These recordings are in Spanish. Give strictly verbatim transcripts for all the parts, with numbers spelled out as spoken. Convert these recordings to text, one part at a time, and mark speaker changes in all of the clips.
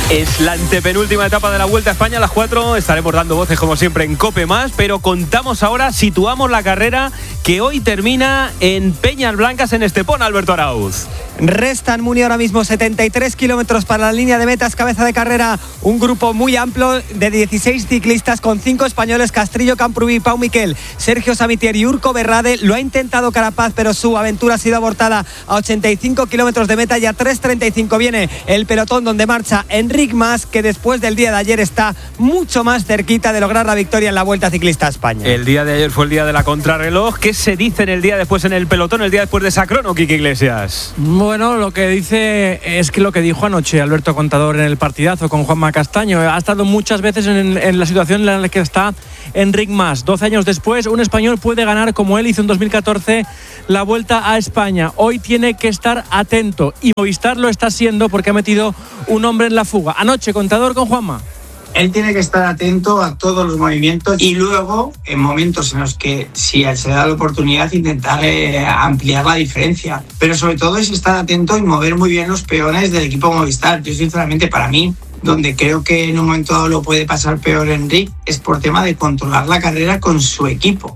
Speaker 1: Es la antepenúltima etapa de la Vuelta a España. A las cuatro estaremos dando voces como siempre en COPE Más, pero contamos ahora, situamos la carrera que hoy termina en Peñas Blancas, en Estepona, Alberto Arauz.
Speaker 2: Restan, Muni, ahora mismo setenta y tres kilómetros para la línea de metas, cabeza de carrera, un grupo muy amplio de dieciséis ciclistas con cinco españoles: Castrillo, Camprubí, Pau Miquel, Sergio Samitier y Urco Berrade. Lo ha intentado Carapaz, pero su aventura ha sido abortada a ochenta y cinco kilómetros de meta, y a tres treinta y cinco viene el pelotón donde marcha Enric Mas, que después del día de ayer está mucho más cerquita de lograr la victoria en la Vuelta Ciclista a España.
Speaker 1: El día de ayer fue el día de la contrarreloj. ¿Qué se dice en el día después en el pelotón, el día después de esa crono, Quique Iglesias?
Speaker 3: Bueno, lo que dice es que lo que dijo anoche Alberto Contador en el partidazo con Juanma Castaño. Ha estado muchas veces en, en la situación en la que está Enric Mas. doce años después, un español puede ganar, como él hizo en dos mil catorce, la Vuelta a España. Hoy tiene que estar atento, y Movistar lo está siendo porque ha metido un hombre en la fuga. Anoche, Contador con Juanma.
Speaker 4: Él tiene que estar atento a todos los movimientos y luego, en momentos en los que, si se da la oportunidad, intentar eh, ampliar la diferencia. Pero sobre todo es estar atento y mover muy bien los peones del equipo Movistar. Yo, sinceramente, para mí, donde creo que en un momento dado lo puede pasar peor Enric, es por tema de controlar la carrera con su equipo.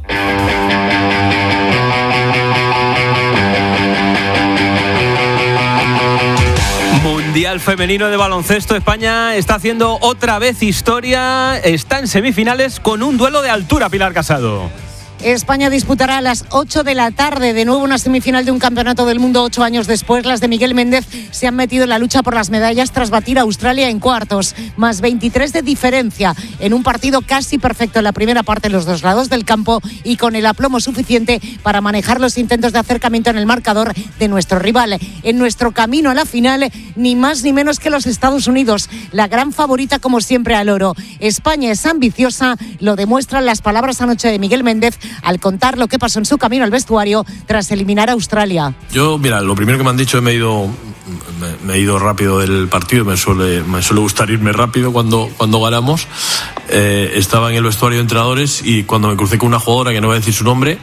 Speaker 1: Mundial femenino de baloncesto. España está haciendo otra vez historia. Está en semifinales con un duelo de altura, Pilar Casado.
Speaker 5: España disputará a las ocho de la tarde de nuevo una semifinal de un campeonato del mundo ocho años después. Las de Miguel Méndez se han metido en la lucha por las medallas tras batir a Australia en cuartos, más veintitrés de diferencia en un partido casi perfecto en la primera parte en los dos lados del campo, y con el aplomo suficiente para manejar los intentos de acercamiento en el marcador de nuestro rival. En nuestro camino a la final, ni más ni menos que los Estados Unidos, la gran favorita como siempre al oro. España es ambiciosa, lo demuestran las palabras anoche de Miguel Méndez al contar lo que pasó en su camino al vestuario tras eliminar a Australia.
Speaker 6: Yo, mira, lo primero que me han dicho, me he ido, me, me he ido rápido del partido. Me suele, me suele gustar irme rápido cuando, cuando ganamos. Eh, estaba en el vestuario de entrenadores y cuando me crucé con una jugadora, que no voy a decir su nombre,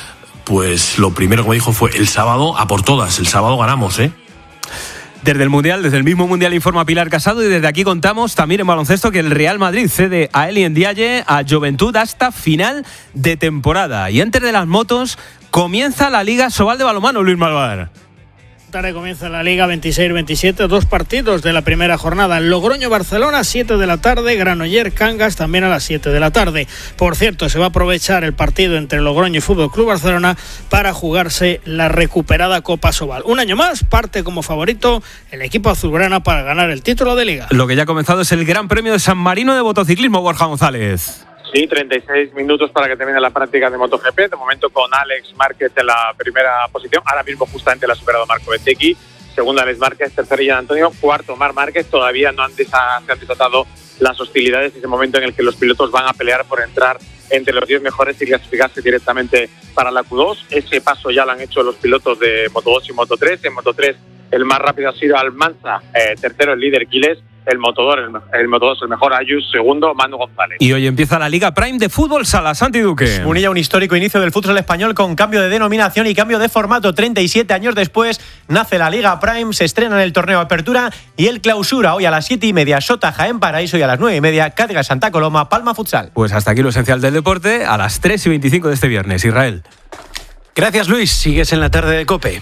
Speaker 6: pues lo primero que me dijo fue: el sábado a por todas, el sábado ganamos, ¿eh?
Speaker 1: Desde el Mundial, desde el mismo Mundial, informa Pilar Casado, y desde aquí contamos también en baloncesto que el Real Madrid cede a Eli Ndiaye a Juventud hasta final de temporada. Y antes de las motos, comienza la Liga Sobal de balonmano, Luis Malvar.
Speaker 7: Tarde comienza la Liga veintiséis veintisiete, dos partidos de la primera jornada. Logroño-Barcelona, siete de la tarde, Granollers-Cangas también a las siete de la tarde. Por cierto, se va a aprovechar el partido entre Logroño y Fútbol Club Barcelona para jugarse la recuperada Copa Sobal. Un año más, parte como favorito el equipo azulgrana para ganar el título de Liga.
Speaker 1: Lo que ya ha comenzado es el Gran Premio de San Marino de motociclismo, Borja González.
Speaker 8: Sí, treinta y seis minutos para que termine la práctica de MotoGP. De momento con Alex Márquez en la primera posición. Ahora mismo justamente la ha superado Marco Bezzecchi. Segundo Alex Márquez, tercero Ian Antonio, cuarto Marc Márquez. Todavía no han desa- se han desatado las hostilidades. Ese momento en el que los pilotos van a pelear por entrar entre los diez mejores y clasificarse directamente para la Q dos. Ese paso ya lo han hecho los pilotos de Moto dos y Moto tres. En Moto tres el más rápido ha sido Almanza, eh, tercero el líder Quiles. El Moto dos, el, el Moto dos, el mejor Ayus, segundo Manu González.
Speaker 1: Y hoy empieza la Liga Prime de Fútbol Sala. Santi Duque.
Speaker 9: Unilla, un histórico inicio del futsal español con cambio de denominación y cambio de formato. treinta y siete años después nace la Liga Prime, se estrena en el torneo Apertura y el Clausura. Hoy a las siete y media, Sota Jaén Paraíso, y a las nueve y media, Cádiz Santa Coloma, Palma Futsal.
Speaker 1: Pues hasta aquí lo esencial del deporte, a las tres y veinticinco de este viernes. Israel.
Speaker 10: Gracias, Luis. Sigues en la tarde de COPE.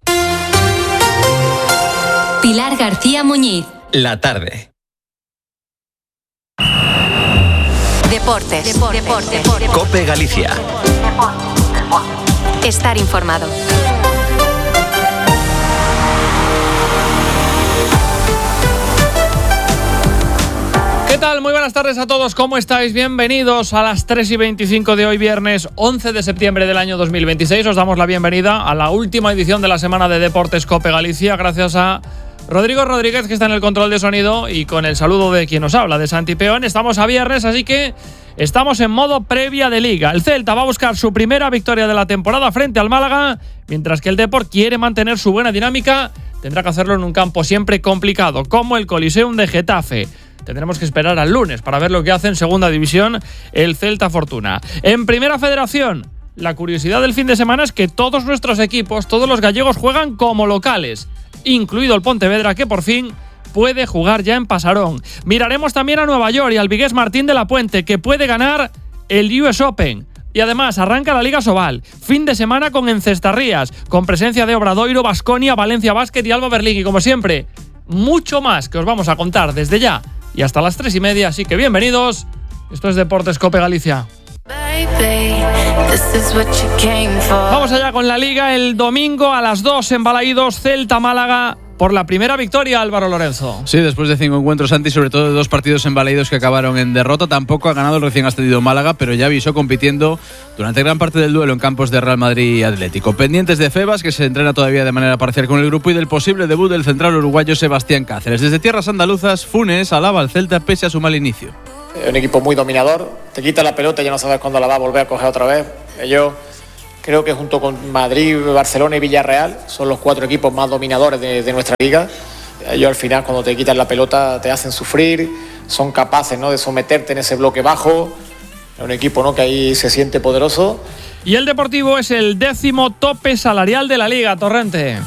Speaker 11: Pilar García Muñiz.
Speaker 10: La tarde.
Speaker 11: Deportes. Deportes. Deportes. Deportes.
Speaker 10: COPE Galicia.
Speaker 11: Estar informado.
Speaker 12: ¿Qué tal? Muy buenas tardes a todos, ¿cómo estáis? Bienvenidos a las tres y veinticinco de hoy, viernes once de septiembre del año dos mil veintiséis. Os damos la bienvenida a la última edición de la semana de Deportes COPE Galicia, gracias a Rodrigo Rodríguez, que está en el control de sonido, y con el saludo de quien nos habla, de Santi Peón. Estamos a viernes, así que estamos en modo previa de Liga. El Celta va a buscar su primera victoria de la temporada frente al Málaga, mientras que el Depor quiere mantener su buena dinámica. Tendrá que hacerlo en un campo siempre complicado, como el Coliseum de Getafe. Tendremos que esperar al lunes para ver lo que hace en segunda división el Celta Fortuna. En Primera Federación, la curiosidad del fin de semana es que todos nuestros equipos, todos los gallegos, juegan como locales, incluido el Pontevedra, que por fin puede jugar ya en Pasarón. Miraremos también a Nueva York y al Vigués Martín de la Puente, que puede ganar el U S Open. Y además arranca la Liga Sobal, fin de semana con encestarrías, con presencia de Obradoiro, Baskonia, Valencia Basket y Alba Berlín. Y como siempre, mucho más que os vamos a contar desde ya y hasta las tres y media. Así que bienvenidos, esto es Deportes COPE Galicia. Vamos allá con la Liga. El domingo a las dos en Balaídos, Celta Málaga, por la primera victoria, Álvaro Lorenzo.
Speaker 13: Sí, después de cinco encuentros, Santi, sobre todo de dos partidos en Balaídos que acabaron en derrota. Tampoco ha ganado el recién ascendido Málaga, pero ya avisó compitiendo durante gran parte del duelo en campos de Real Madrid y Atlético. Pendientes de Febas, que se entrena todavía de manera parcial con el grupo, y del posible debut del central uruguayo Sebastián Cáceres. Desde tierras andaluzas, Funes alaba al Celta pese a su mal inicio.
Speaker 14: Un equipo muy dominador, te quita la pelota y ya no sabes cuándo la va a volver a coger otra vez. Ellos, creo que junto con Madrid, Barcelona y Villarreal, son los cuatro equipos más dominadores de, de nuestra liga. Ellos al final, cuando te quitan la pelota, te hacen sufrir, son capaces, ¿no?, de someterte en ese bloque bajo. Es un equipo, ¿no?, que ahí se siente poderoso.
Speaker 12: Y el Deportivo es el décimo tope salarial de la liga, Torrente.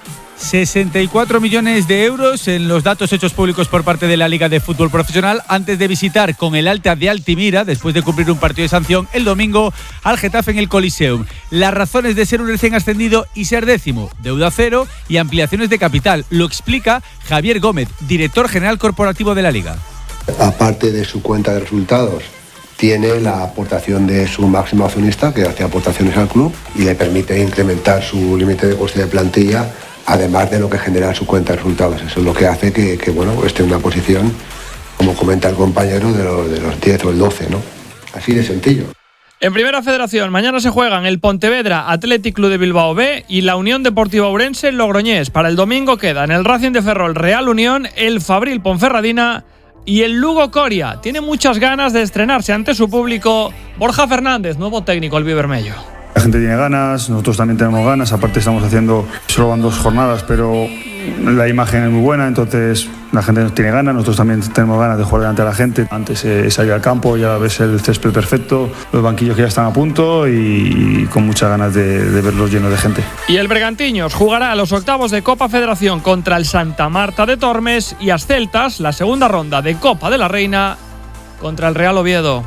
Speaker 15: sesenta y cuatro millones de euros en los datos hechos públicos por parte de la Liga de Fútbol Profesional antes de visitar con el Alta de Altimira, después de cumplir un partido de sanción, el domingo al Getafe en el Coliseum. Las razones de ser un recién ascendido y ser décimo: deuda cero y ampliaciones de capital. Lo explica Javier Gómez, director general corporativo de la Liga.
Speaker 16: Aparte de su cuenta de resultados, tiene la aportación de su máximo accionista, que hace aportaciones al club y le permite incrementar su límite de coste de plantilla, además de lo que genera su cuenta de resultados. Eso es lo que hace que, que bueno, esté en una posición, como comenta el compañero, de los, de los diez o el doce, ¿no? Así de sencillo.
Speaker 12: En Primera Federación, mañana se juegan el Pontevedra Athletic Club de Bilbao B y la Unión Deportiva Ourense Logroñés. Para el domingo quedan el Racing de Ferrol Real Unión, el Fabril Ponferradina y el Lugo Coria. Tiene muchas ganas de estrenarse ante su público Borja Fernández, nuevo técnico albivermello.
Speaker 17: La gente tiene ganas, nosotros también tenemos ganas, aparte estamos haciendo, solo van dos jornadas, pero la imagen es muy buena, entonces la gente tiene ganas, nosotros también tenemos ganas de jugar delante de la gente. Antes es salir al campo, ya ves el césped perfecto, los banquillos que ya están a punto y, y con muchas ganas de, de verlos llenos de gente.
Speaker 12: Y el Bergantiños jugará a los octavos de Copa Federación contra el Santa Marta de Tormes y as Celtas, la segunda ronda de Copa de la Reina contra el Real Oviedo.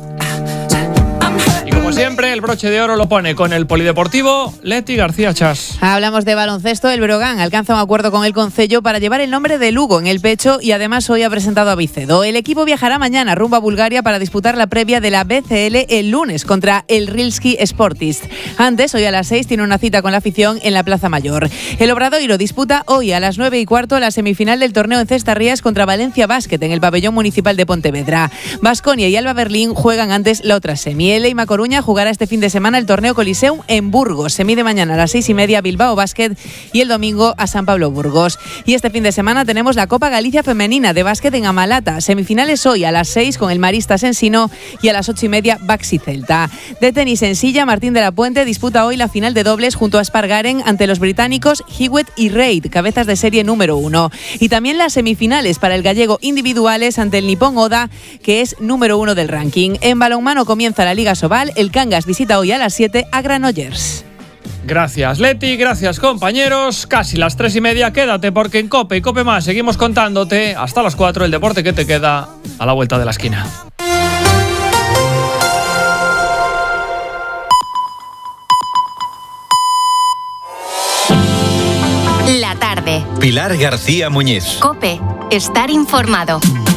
Speaker 12: Como siempre, el broche de oro lo pone con el Polideportivo Leti García Chas.
Speaker 18: Hablamos de baloncesto. El Breogán alcanza un acuerdo con el Concello para llevar el nombre de Lugo en el pecho y además hoy ha presentado a Vicedo. El equipo viajará mañana rumbo a Bulgaria para disputar la previa de la B C L el lunes contra el Rilski Sportist. Antes, hoy a las seis, tiene una cita con la afición en la Plaza Mayor. El Obradoiro disputa hoy a las nueve y cuarto la semifinal del torneo en Cestarrías contra Valencia Basket en el pabellón municipal de Pontevedra. Baskonia y Alba Berlín juegan antes la otra semi. El Eima Coruña jugará este fin de semana el torneo Coliseum en Burgos. Se mide mañana a las seis y media Bilbao Basket y el domingo a San Pablo Burgos. Y este fin de semana tenemos la Copa Galicia Femenina de básquet en Amalata. Semifinales hoy a las seis con el Maristas Ensino y a las ocho y media Baxi Celta. De tenis en silla, Martín de la Puente disputa hoy la final de dobles junto a Spargaren ante los británicos Hewitt y Reid, cabezas de serie número uno. Y también las semifinales para el gallego individuales ante el nipón Oda, que es número uno del ranking. En balonmano comienza la Liga Sobal. El Cangas visita hoy a las siete a Granollers.
Speaker 12: Gracias, Leti, gracias, compañeros. Casi las tres y media, quédate porque en COPE y COPE Más seguimos contándote hasta las cuatro el deporte que te queda a la vuelta de la esquina.
Speaker 11: La tarde.
Speaker 10: Pilar García Muñiz.
Speaker 11: COPE. Estar informado.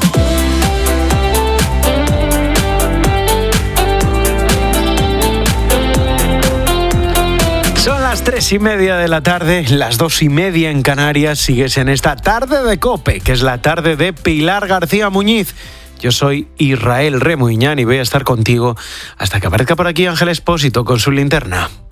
Speaker 10: Son las tres y media de la tarde, las dos y media en Canarias. Sigues en esta tarde de COPE, que es la tarde de Pilar García Muñiz. Yo soy Israel Remuñán y voy a estar contigo hasta que aparezca por aquí Ángel Expósito con su linterna.